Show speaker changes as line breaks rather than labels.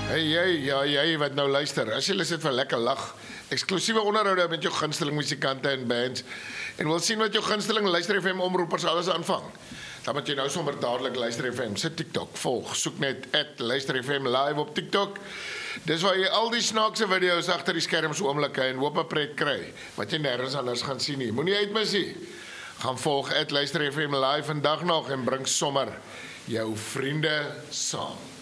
Jy wat nou luister, as jy lus het vir lekker lag, eksklusiewe onderhoude met jou gunsteling musikante en bands, en wil sien wat jou gunsteling Luister FM omroepers alles aanvang, dan moet jy nou sommer dadelik Luister FM se TikTok volg. Soek net @Luister FM live op TikTok. Dis waar jy al die snaakse video's agter die skerms oomblikke en hoop 'n pret kry, wat jy nêrens anders gaan sien nie. Moenie uitmis nie. Gaan volg @Luister FM live vandag nog en bring sommer jou vriende saam.